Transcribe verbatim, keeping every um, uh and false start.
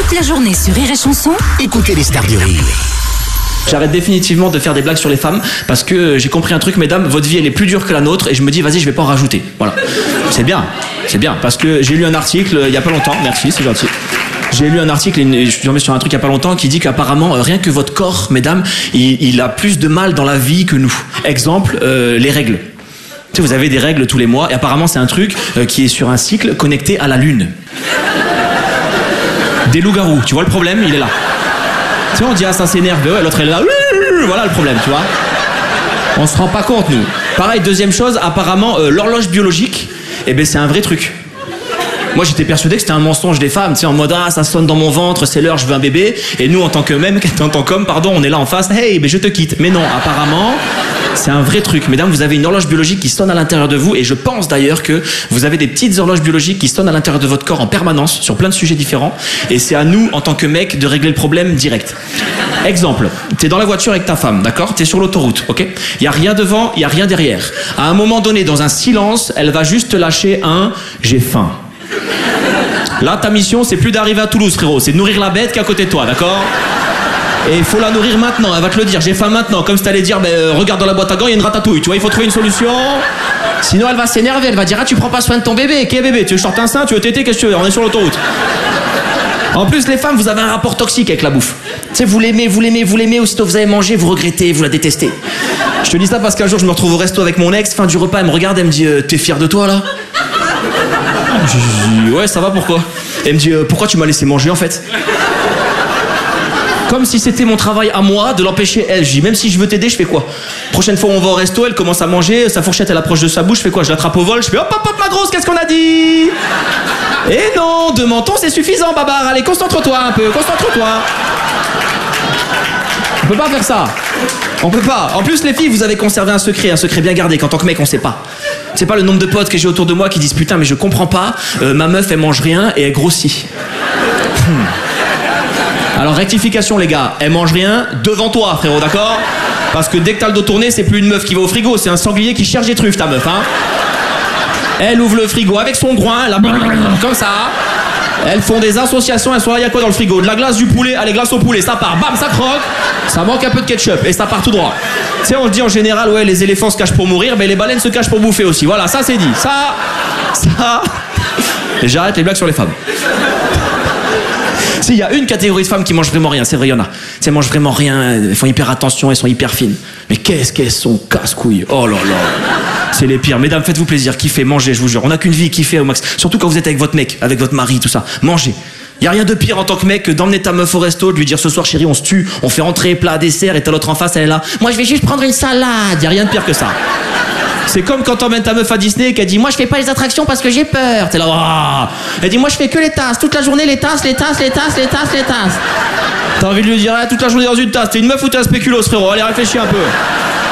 Toute la journée sur Rire et Chanson, écoutez les stars du rire. J'arrête définitivement de faire des blagues sur les femmes parce que j'ai compris un truc, mesdames, votre vie elle est plus dure que la nôtre et je me dis vas-y je vais pas en rajouter. Voilà. C'est bien, c'est bien parce que j'ai lu un article il y a pas longtemps, merci c'est gentil. J'ai lu un article, je suis tombé sur un truc il y a pas longtemps qui dit qu'apparemment rien que votre corps, mesdames, il, il a plus de mal dans la vie que nous. Exemple, euh, les règles. Tu sais, vous avez des règles tous les mois et apparemment c'est un truc euh, qui est sur un cycle connecté à la lune. Des loups-garous, tu vois le problème, il est là. Tu vois, on dit ah ça s'énerve, ouais, l'autre elle est là, voilà le problème, tu vois. On se rend pas compte nous. Pareil, deuxième chose, apparemment euh, l'horloge biologique, eh ben c'est un vrai truc. Moi j'étais persuadé que c'était un mensonge des femmes, tu sais, en mode ah ça sonne dans mon ventre, c'est l'heure, je veux un bébé. Et nous en tant que même, en tant qu'homme, pardon, on est là en face, hey, ben je te quitte. Mais non, apparemment, c'est un vrai truc. Mesdames, vous avez une horloge biologique qui sonne à l'intérieur de vous, et je pense d'ailleurs que vous avez des petites horloges biologiques qui sonnent à l'intérieur de votre corps en permanence sur plein de sujets différents. Et c'est à nous en tant que mec de régler le problème direct. Exemple, t'es dans la voiture avec ta femme, d'accord? T'es sur l'autoroute, ok? Il y a rien devant, il y a rien derrière. À un moment donné, dans un silence, elle va juste te lâcher un j'ai faim. Là, ta mission, c'est plus d'arriver à Toulouse, frérot. C'est de nourrir la bête qui est à côté de toi, d'accord? Et il faut la nourrir maintenant. Elle va te le dire. J'ai faim maintenant. Comme si t'allais dire, ben, euh, regarde dans la boîte à gants, il y a une ratatouille. Tu vois, il faut trouver une solution. Sinon, elle va s'énerver. Elle va dire, ah, tu prends pas soin de ton bébé. Quel bébé? Tu veux sortir un sein? Tu veux téter? Qu'est-ce que tu veux? On est sur l'autoroute. En plus, les femmes, vous avez un rapport toxique avec la bouffe. Tu sais, vous l'aimez, vous l'aimez, vous l'aimez. Aussitôt vous avez mangé, vous regrettez, vous la détestez. Je te dis ça parce qu'un jour, je me retrouve au resto avec mon ex. Fin du repas, elle me regarde, elle me dit, euh, t'es fier de toi, là? Je dis ouais ça va pourquoi? Elle me dit euh, pourquoi tu m'as laissé manger en fait? Comme si c'était mon travail à moi de l'empêcher elle. Je dis même si je veux t'aider je fais quoi? Prochaine fois où on va au resto elle commence à manger, sa fourchette elle approche de sa bouche, je fais quoi? Je l'attrape au vol, je fais hop hop hop ma grosse qu'est-ce qu'on a dit? Et non, deux mentons c'est suffisant babar, allez concentre-toi un peu, concentre-toi. On peut pas faire ça. On peut pas. En plus les filles vous avez conservé un secret, un secret bien gardé qu'en tant que mec on sait pas. C'est pas le nombre de potes que j'ai autour de moi qui disent putain mais je comprends pas, euh, ma meuf elle mange rien et elle grossit. Hmm. Alors rectification les gars, elle mange rien devant toi frérot, d'accord? Parce que dès que t'as le dos tourné c'est plus une meuf qui va au frigo, c'est un sanglier qui cherche des truffes ta meuf hein. Elle ouvre le frigo avec son groin, elle a comme ça. Elles font des associations, elles sont là, il y a quoi dans le frigo? De la glace, du poulet, allez glace au poulet, ça part, bam, ça croque, ça manque un peu de ketchup et ça part tout droit. Tu sais, on se dit en général, ouais, les éléphants se cachent pour mourir, mais les baleines se cachent pour bouffer aussi. Voilà, ça c'est dit. Ça, ça. Et j'arrête les blagues sur les femmes. Si, il y a une catégorie de femmes qui mangent vraiment rien, c'est vrai, il y en a. Tu sais, elles mangent vraiment rien, elles font hyper attention, elles sont hyper fines. Mais qu'est-ce qu'elles sont casse-couilles. Oh là là. C'est les pires. Mesdames, faites-vous plaisir, kiffez, mangez, je vous jure. On n'a qu'une vie, kiffez au max. Surtout quand vous êtes avec votre mec, avec votre mari, tout ça. Mangez. Y a rien de pire en tant que mec que d'emmener ta meuf au resto, de lui dire ce soir chérie on se tue, on fait entrée, plat, dessert et t'as l'autre en face, elle est là. Moi je vais juste prendre une salade. Y a rien de pire que ça. C'est comme quand t'emmènes ta meuf à Disney et qu'elle dit moi je fais pas les attractions parce que j'ai peur. T'es là, oh. Elle dit moi je fais que les tasses, toute la journée les tasses, les tasses, les tasses, les tasses, les tasses. T'as envie de lui dire ah, toute la journée dans une tasse. T'es une meuf ou t'es un spéculoos frérot? Allez réfléchis un peu.